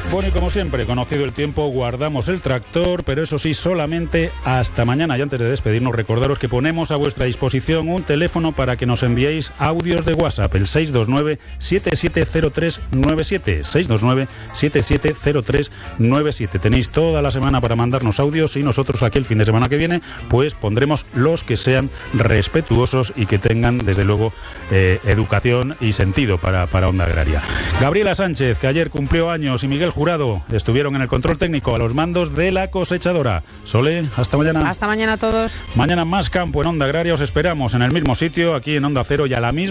Bueno, y como siempre, conocido el tiempo, guardamos el tractor, pero eso sí, solamente hasta mañana. Y antes de despedirnos, recordaros que ponemos a vuestra disposición un teléfono para que nos enviéis audios de WhatsApp, el 629-770397, 629-770397. Tenéis toda la semana para mandarnos audios y nosotros aquí el fin de semana que viene, pues pondremos los que sean respetuosos y que tengan, desde luego, educación y sentido para Onda Agraria. Gabriela Sánchez, que ayer cumplió años, y Miguel Jurado estuvieron en el control técnico a los mandos de la cosechadora. Sole, hasta mañana. Hasta mañana a todos. Mañana más campo en Onda Agraria. Os esperamos en el mismo sitio, aquí en Onda Cero, y a la misma